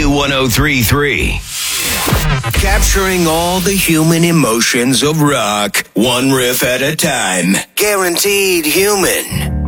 K1033. Capturing all the human emotions of rock, one riff at a time. Guaranteed human.